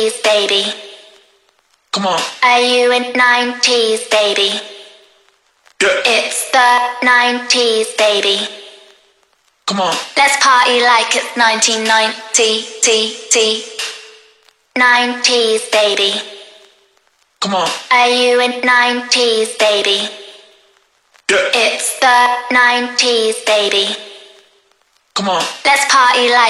baby. Come on. Are you in 90s, baby? Yeah. It's the 90s, baby. Come on. Let's party like it's 1990, 90s, baby. Come on. Are you in 90s, baby? Yeah. It's the 90s, baby. Come on. Let's party like